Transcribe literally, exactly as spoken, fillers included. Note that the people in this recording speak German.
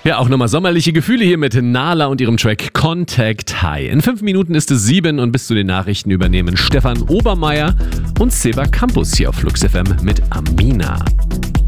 Ja, auch nochmal sommerliche Gefühle hier mit Nala und ihrem Track Contact High. In fünf Minuten ist es sieben und bis zu den Nachrichten übernehmen Stefan Obermeier und Seba Campus hier auf Flux F M mit Amina.